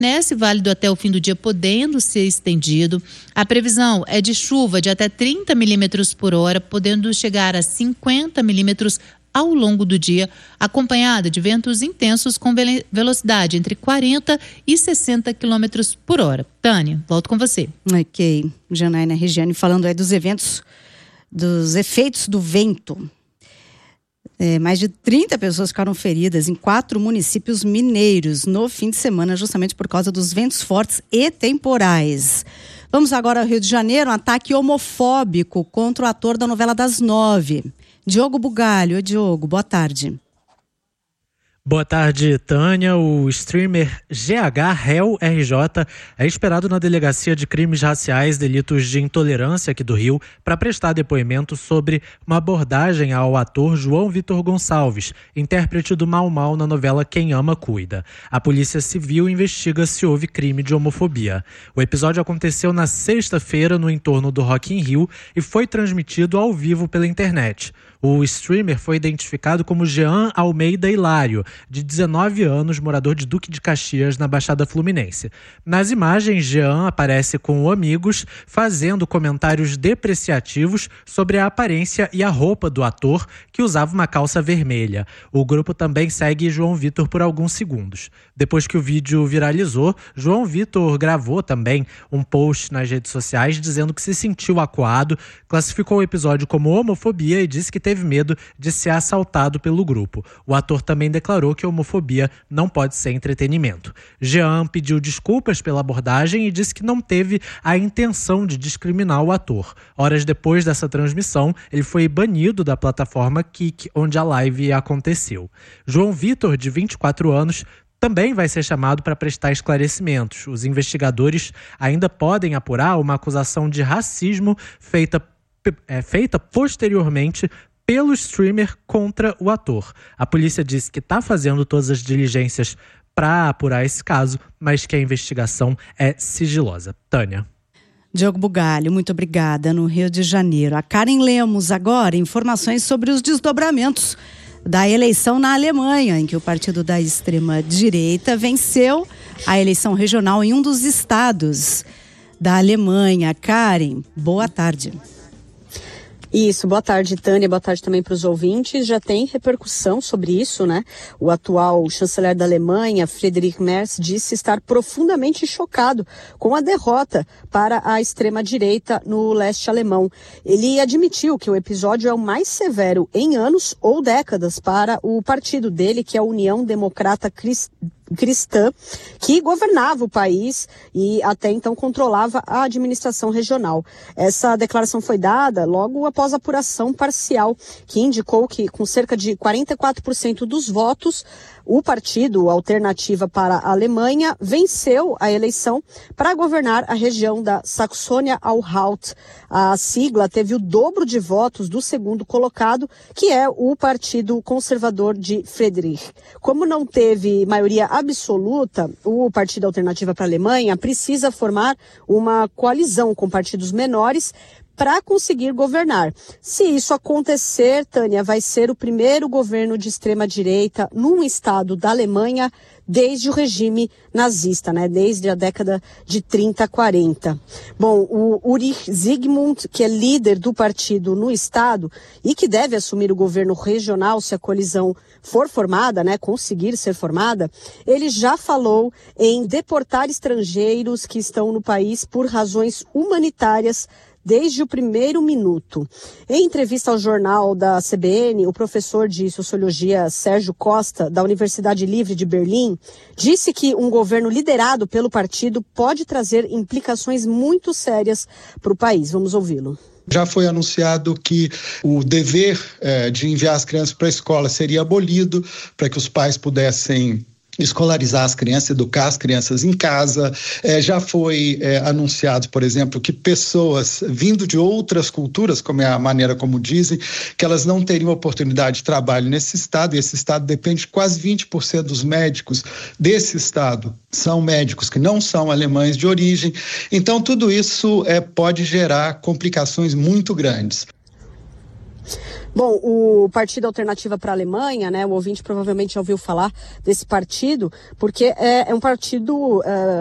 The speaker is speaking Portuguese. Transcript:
permanece válido até o fim do dia, podendo ser estendido. A previsão é de chuva de até 30 milímetros por hora, podendo chegar a 50 milímetros ao longo do dia, acompanhada de ventos intensos com velocidade entre 40 e 60 quilômetros por hora. Tânia, volto com você. Ok, Janaína Regiane falando aí dos efeitos do vento. Mais de 30 pessoas ficaram feridas em 4 municípios mineiros no fim de semana, justamente por causa dos ventos fortes e temporais. Vamos agora ao Rio de Janeiro, um ataque homofóbico contra o ator da novela das 9. Diogo Bugalho. Oi, Diogo, boa tarde. Boa tarde, Tânia. O streamer GH Réu RJ é esperado na Delegacia de Crimes Raciais, Delitos de Intolerância aqui do Rio para prestar depoimento sobre uma abordagem ao ator João Vitor Gonçalves, intérprete do Mau Mau na novela Quem Ama Cuida. A Polícia Civil investiga se houve crime de homofobia. O episódio aconteceu na sexta-feira no entorno do Rock in Rio e foi transmitido ao vivo pela internet. O streamer foi identificado como Jean Almeida Hilário, de 19 anos, morador de Duque de Caxias, na Baixada Fluminense. Nas imagens, Jean aparece com amigos, fazendo comentários depreciativos sobre a aparência e a roupa do ator, que usava uma calça vermelha. O grupo também segue João Vitor por alguns segundos. Depois que o vídeo viralizou, João Vitor gravou também um post nas redes sociais dizendo que se sentiu acuado, classificou o episódio como homofobia e disse que teve medo de ser assaltado pelo grupo. O ator também declarou que a homofobia não pode ser entretenimento. Jean pediu desculpas pela abordagem e disse que não teve a intenção de discriminar o ator. Horas depois dessa transmissão, ele foi banido da plataforma Kik, onde a live aconteceu. João Vitor, de 24 anos, também vai ser chamado para prestar esclarecimentos. Os investigadores ainda podem apurar uma acusação de racismo feita posteriormente pelo streamer contra o ator. A polícia disse que está fazendo todas as diligências para apurar esse caso, mas que a investigação é sigilosa. Tânia. Diogo Bugalho, muito obrigada. No Rio de Janeiro. A Karen Lemos agora, informações sobre os desdobramentos da eleição na Alemanha, em que o partido da extrema-direita venceu a eleição regional em um dos estados da Alemanha. Karen, boa tarde. Isso, boa tarde, Tânia, boa tarde também para os ouvintes. Já tem repercussão sobre isso, né? O atual chanceler da Alemanha, Friedrich Merz, disse estar profundamente chocado com a derrota para a extrema-direita no leste alemão. Ele admitiu que o episódio é o mais severo em anos ou décadas para o partido dele, que é a União Democrata Cristã, que governava o país e até então controlava a administração regional. Essa declaração foi dada logo após a apuração parcial, que indicou que, com cerca de 44% dos votos, o partido Alternativa para a Alemanha venceu a eleição para governar a região da Saxônia-Anhalt. A sigla teve o dobro de votos do segundo colocado, que é o Partido Conservador de Friedrich. Como não teve maioria absoluta, o Partido Alternativa para a Alemanha precisa formar uma coalizão com partidos menores para conseguir governar. Se isso acontecer, Tânia, vai ser o primeiro governo de extrema-direita num estado da Alemanha desde o regime nazista, né? Desde a década de 30, 40. Bom, o Ulrich Zygmunt, que é líder do partido no estado e que deve assumir o governo regional se a coalizão for formada, né? Conseguir ser formada, ele já falou em deportar estrangeiros que estão no país por razões humanitárias desde o primeiro minuto. Em entrevista ao jornal da CBN, o professor de Sociologia Sérgio Costa, da Universidade Livre de Berlim, disse que um governo liderado pelo partido pode trazer implicações muito sérias para o país. Vamos ouvi-lo. Já foi anunciado que o dever de enviar as crianças para a escola seria abolido, para que os pais pudessem escolarizar as crianças, educar as crianças em casa. Já foi anunciado, por exemplo, que pessoas vindo de outras culturas, como é a maneira como dizem, que elas não teriam oportunidade de trabalho nesse estado, e esse estado depende de quase 20% dos médicos desse estado são médicos que não são alemães de origem. Então, tudo isso pode gerar complicações muito grandes. Bom, o Partido Alternativa para a Alemanha, né, o ouvinte provavelmente já ouviu falar desse partido, porque é um partido